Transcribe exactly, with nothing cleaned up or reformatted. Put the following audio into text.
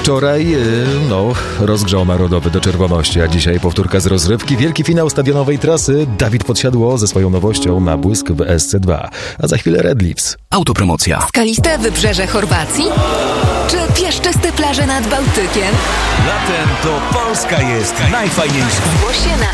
Wczoraj, no, rozgrzał narodowy do czerwoności, a dzisiaj powtórka z rozrywki. Wielki finał stadionowej trasy. Dawid Podsiadło ze swoją nowością na błysk w S C dwa. A za chwilę Red Leaves. Autopromocja. Skaliste wybrzeże Chorwacji? Czy piaszczyste plaże nad Bałtykiem? Latem to Polska jest najfajniejsza. Zgłoś się na